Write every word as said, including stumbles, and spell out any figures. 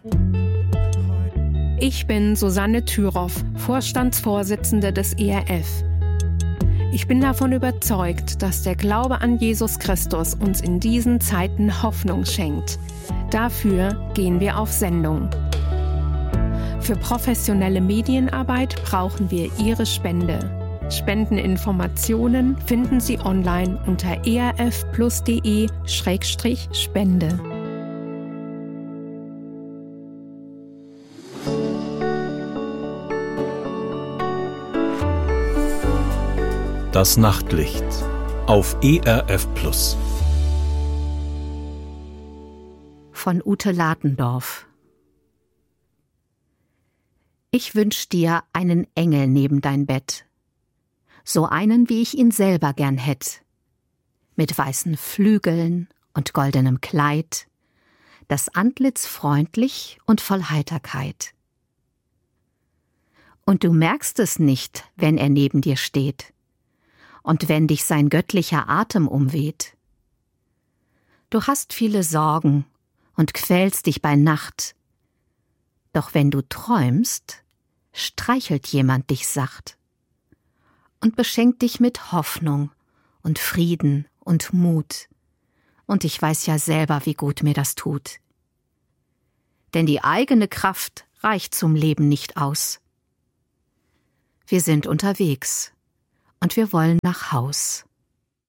Ich bin Susanne Thüroff, Vorstandsvorsitzende des E R F. Ich bin davon überzeugt, dass der Glaube an Jesus Christus uns in diesen Zeiten Hoffnung schenkt. Dafür gehen wir auf Sendung. Für professionelle Medienarbeit brauchen wir Ihre Spende. Spendeninformationen finden Sie online unter erfplus.de Schrägstrich Spende. Das Nachtlicht auf E R F Plus. Von Ute Latendorf. Ich wünsch dir einen Engel neben dein Bett, so einen, wie ich ihn selber gern hätt, mit weißen Flügeln und goldenem Kleid, das Antlitz freundlich und voll Heiterkeit. Und du merkst es nicht, wenn er neben dir steht und wenn dich sein göttlicher Atem umweht. Du hast viele Sorgen und quälst dich bei Nacht, doch wenn du träumst, streichelt jemand dich sacht und beschenkt dich mit Hoffnung und Frieden und Mut. Und ich weiß ja selber, wie gut mir das tut. Denn die eigene Kraft reicht zum Leben nicht aus. Wir sind unterwegs und wir wollen nach Haus.